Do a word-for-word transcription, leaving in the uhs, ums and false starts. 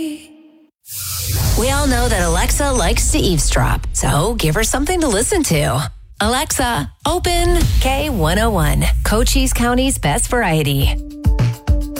We all know that Alexa likes to eavesdrop, so give her something to listen to. Alexa, open K one oh one, Cochise County's best variety.